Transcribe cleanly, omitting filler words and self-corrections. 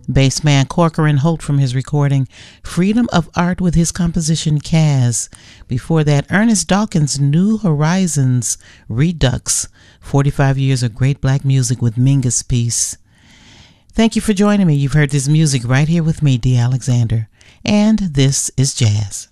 Bassman Corcoran Holt from his recording Freedom of Art with his composition Kaz. Before that, Ernest Dawkins' New Horizons Redux, 45 years of great black music with Mingus Peace. Thank you for joining me. You've heard this music right here with me, Dee Alexander. And this is Jazz.